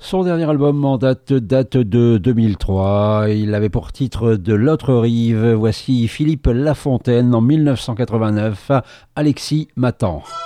Son dernier album en date de 2003. Il avait pour titre De l'autre rive. Voici Philippe Lafontaine en 1989. Alexis m'attend.